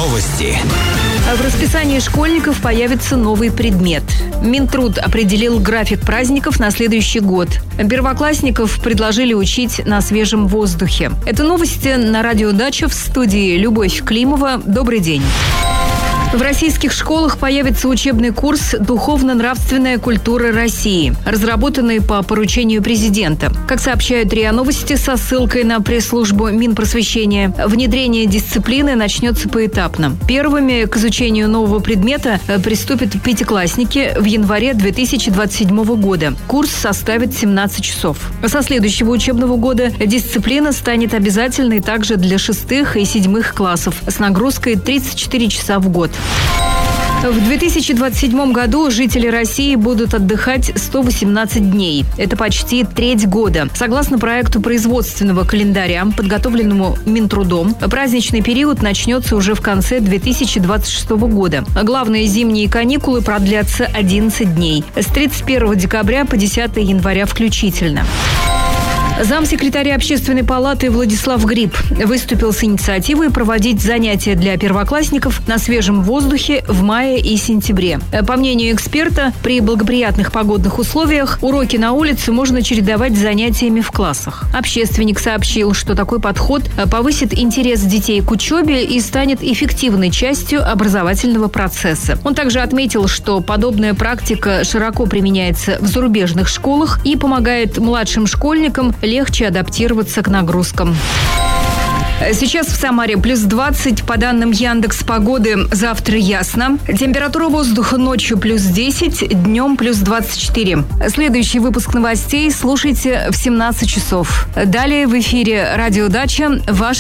Новости. В расписании школьников появится новый предмет. Минтруд определил график праздников на следующий год. Первоклассников предложили учить на свежем воздухе. Это новости на радио «Дача», в студии Любовь Климова. Добрый день. В российских школах появится учебный курс «Духовно-нравственная культура России», разработанный по поручению президента. Как сообщают РИА Новости со ссылкой на пресс-службу Минпросвещения, внедрение дисциплины начнется поэтапно. Первыми к изучению нового предмета приступят пятиклассники в январе 2027 года. Курс составит 17 часов. Со следующего учебного года дисциплина станет обязательной также для 6 и 7 классов с нагрузкой 34 часа в год. В 2027 году жители России будут отдыхать 118 дней. Это почти треть года. Согласно проекту производственного календаря, подготовленному Минтрудом, праздничный период начнется уже в конце 2026 года. Главные зимние каникулы продлятся 11 дней. С 31 декабря по 10 января включительно. Замсекретаря Общественной палаты Владислав Гриб выступил с инициативой проводить занятия для первоклассников на свежем воздухе в мае и сентябре. По мнению эксперта, при благоприятных погодных условиях уроки на улице можно чередовать с занятиями в классах. Общественник сообщил, что такой подход повысит интерес детей к учебе и станет эффективной частью образовательного процесса. Он также отметил, что подобная практика широко применяется в зарубежных школах и помогает младшим школьникам легче адаптироваться к нагрузкам. Сейчас в Самаре плюс 20, по данным Яндекс.Погоды, завтра ясно. Температура воздуха ночью плюс 10, днем плюс 24. Следующий выпуск новостей слушайте в 17 часов. Далее в эфире «Радио Дача», ваш